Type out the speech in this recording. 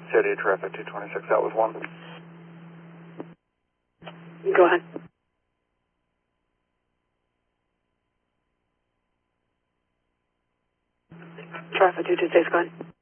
CID traffic 226, that was one. Go ahead. Traffic 226, go ahead.